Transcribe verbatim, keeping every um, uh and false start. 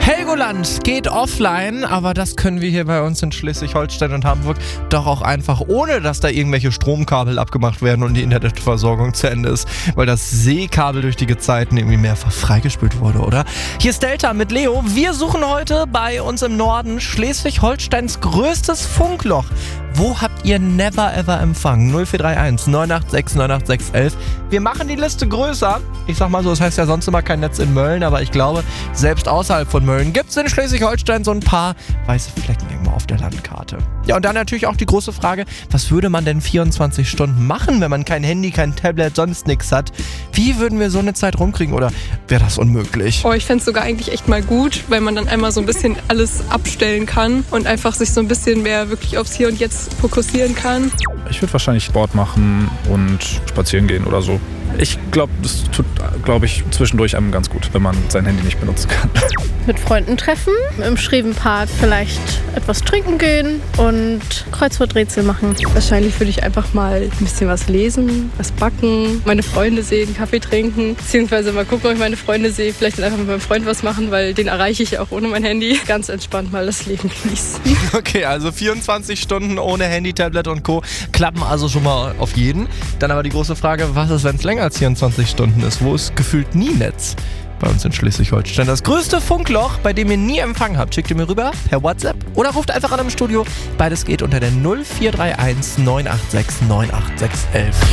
Helgoland geht offline, aber das können wir hier bei uns in Schleswig-Holstein und Hamburg doch auch einfach, ohne dass da irgendwelche Stromkabel abgemacht werden und die Internetversorgung zu Ende ist, weil das Seekabel durch die Gezeiten irgendwie mehrfach freigespült wurde, oder? Hier ist Delta mit Leo. Wir suchen heute bei uns im Norden Schleswig-Holsteins größtes Funkloch. Wo habt ihr never ever Empfang? null vier drei eins neun acht sechs neun acht sechs eins. Wir machen die Liste größer. Ich sag mal so, das heißt ja sonst immer kein Netz in Mölln, aber ich glaube, selbst außerhalb von Mölln gibt es in Schleswig-Holstein so ein paar weiße Flecken irgendwo auf der Landkarte. Ja, und dann natürlich auch die große Frage, was würde man denn vierundzwanzig Stunden machen, wenn man kein Handy, kein Tablet, sonst nichts hat? Wie würden wir so eine Zeit rumkriegen oder wäre das unmöglich? Oh, ich fände es sogar eigentlich echt mal gut, weil man dann einmal so ein bisschen alles abstellen kann und einfach sich so ein bisschen mehr wirklich aufs Hier und Jetzt fokussieren kann. Ich würde wahrscheinlich Sport machen und spazieren gehen oder so. Ich glaube, das tut, glaube ich, zwischendurch einem ganz gut, wenn man sein Handy nicht benutzen kann. Mit Freunden treffen, im Schrevenpark vielleicht etwas trinken gehen und Kreuzworträtsel machen. Wahrscheinlich würde ich einfach mal ein bisschen was lesen, was backen, meine Freunde sehen, Kaffee trinken, beziehungsweise mal gucken, ob ich meine Freunde sehe, vielleicht dann einfach mit meinem Freund was machen, weil den erreiche ich ja auch ohne mein Handy. Ganz entspannt mal das Leben genießen. Okay, also vierundzwanzig Stunden ohne Handy, Tablet und Co. klappen also schon mal auf jeden. Dann aber die große Frage, was ist, wenn es länger als vierundzwanzig Stunden ist? Wo ist gefühlt nie Netz? Bei uns in Schleswig-Holstein. Das größte Funkloch, bei dem ihr nie Empfang habt, schickt ihr mir rüber per WhatsApp oder ruft einfach an im Studio. Beides geht unter der null vier drei eins neun acht sechs neun acht sechs eins.